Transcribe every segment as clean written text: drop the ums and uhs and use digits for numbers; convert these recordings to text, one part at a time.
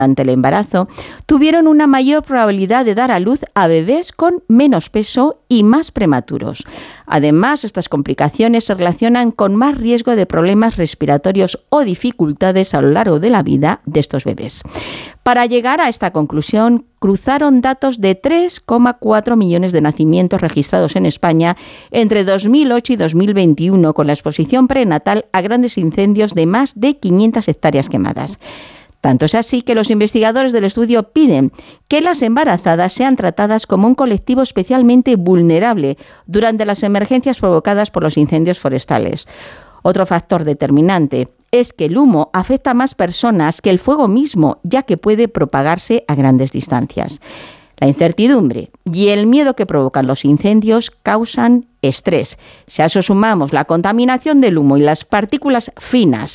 durante el embarazo, tuvieron una mayor probabilidad de dar a luz a bebés con menos peso y más prematuros. Además, estas complicaciones se relacionan con más riesgo de problemas respiratorios o dificultades a lo largo de la vida de estos bebés. Para llegar a esta conclusión, cruzaron datos de 3,4 millones de nacimientos registrados en España entre 2008 y 2021, con la exposición prenatal a grandes incendios de más de 500 hectáreas quemadas. Tanto es así que los investigadores del estudio piden que las embarazadas sean tratadas como un colectivo especialmente vulnerable durante las emergencias provocadas por los incendios forestales. Otro factor determinante es que el humo afecta a más personas que el fuego mismo, ya que puede propagarse a grandes distancias. La incertidumbre y el miedo que provocan los incendios causan estrés. Si a eso sumamos la contaminación del humo y las partículas finas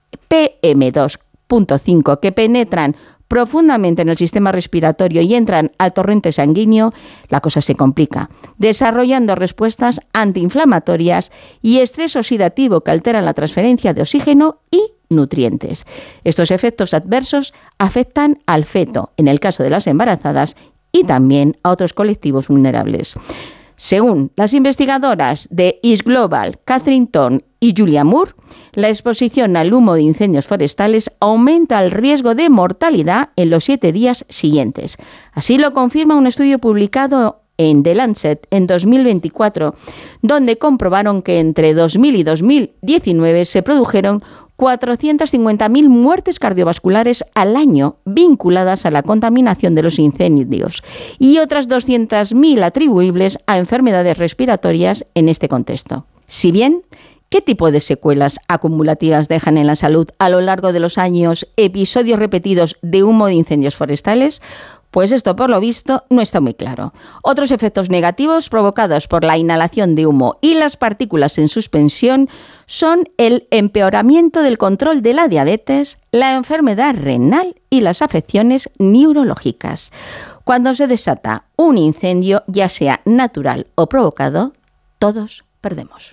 PM2.5 que penetran profundamente en el sistema respiratorio y entran al torrente sanguíneo, la cosa se complica, desarrollando respuestas antiinflamatorias y estrés oxidativo que alteran la transferencia de oxígeno y nutrientes. Estos efectos adversos afectan al feto, en el caso de las embarazadas, y también a otros colectivos vulnerables. Según las investigadoras de East Global, Catherine Thorne y Julia Moore, la exposición al humo de incendios forestales aumenta el riesgo de mortalidad en los 7 días siguientes. Así lo confirma un estudio publicado en The Lancet en 2024, donde comprobaron que entre 2000 y 2019 se produjeron 450.000 muertes cardiovasculares al año vinculadas a la contaminación de los incendios y otras 200.000 atribuibles a enfermedades respiratorias en este contexto. Si bien, ¿qué tipo de secuelas acumulativas dejan en la salud a lo largo de los años episodios repetidos de humo de incendios forestales? Pues esto, por lo visto, no está muy claro. Otros efectos negativos provocados por la inhalación de humo y las partículas en suspensión son el empeoramiento del control de la diabetes, la enfermedad renal y las afecciones neurológicas. Cuando se desata un incendio, ya sea natural o provocado, todos perdemos.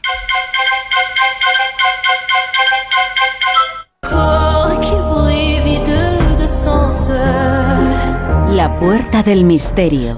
La puerta del misterio.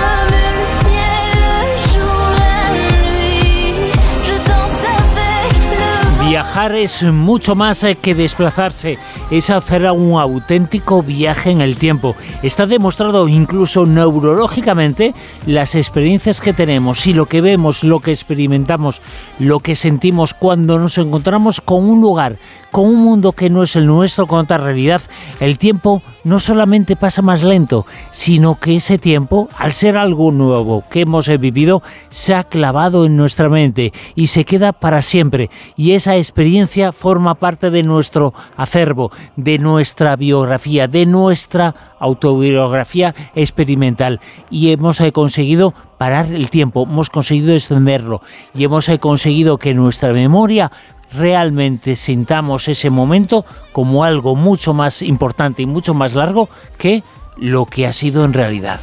Viajar es mucho más que desplazarse, es hacer un auténtico viaje en el tiempo. Está demostrado incluso neurológicamente las experiencias que tenemos y lo que vemos, lo que experimentamos, lo que sentimos cuando nos encontramos con un lugar, con un mundo que no es el nuestro, con otra realidad. El tiempo no solamente pasa más lento, sino que ese tiempo, al ser algo nuevo que hemos vivido, se ha clavado en nuestra mente y se queda para siempre. Y esa experiencia forma parte de nuestro acervo, de nuestra biografía, de nuestra autobiografía experimental. Y hemos conseguido parar el tiempo, hemos conseguido extenderlo y hemos conseguido que nuestra memoria realmente sintamos ese momento como algo mucho más importante y mucho más largo que lo que ha sido en realidad.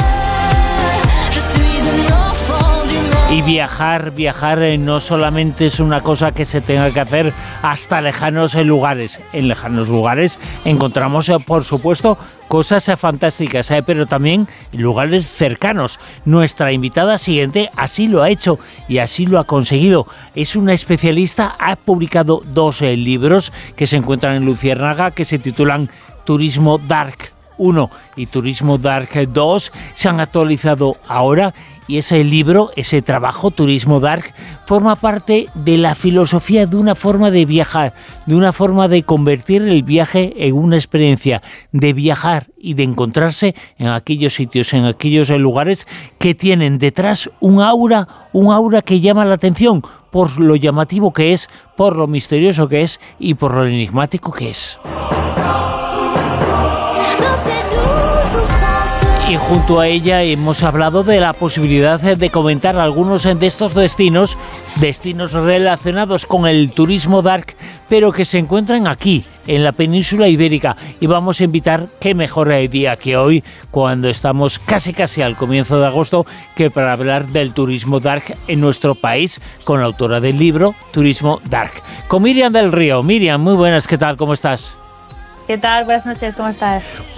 Y viajar no solamente es una cosa que se tenga que hacer hasta lejanos lugares. En lejanos lugares encontramos, por supuesto, cosas fantásticas, pero también lugares cercanos. Nuestra invitada siguiente así lo ha hecho y así lo ha conseguido. Es una especialista, ha publicado 2 libros que se encuentran en Luciérnaga, que se titulan Turismo Dark 1 y Turismo Dark 2. Se han actualizado ahora. Y ese libro, ese trabajo, Turismo Dark, forma parte de la filosofía de una forma de viajar, de una forma de convertir el viaje en una experiencia, de viajar y de encontrarse en aquellos sitios, en aquellos lugares que tienen detrás un aura que llama la atención por lo llamativo que es, por lo misterioso que es y por lo enigmático que es. Y junto a ella hemos hablado de la posibilidad de comentar algunos de estos destinos relacionados con el turismo dark, pero que se encuentran aquí, en la península ibérica. Y vamos a invitar, qué mejor día que hoy, cuando estamos casi al comienzo de agosto, que para hablar del turismo dark en nuestro país, con la autora del libro Turismo Dark, con Miriam del Río. Miriam, muy buenas, ¿qué tal? ¿Cómo estás? ¿Qué tal? Buenas noches, ¿cómo estás?